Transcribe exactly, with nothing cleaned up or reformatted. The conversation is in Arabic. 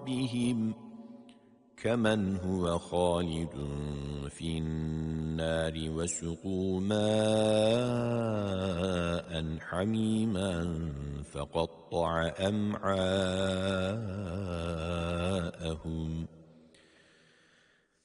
ربهم كمن هو خالد في النار وسقوا ماء حميما فقطع أمعاءهم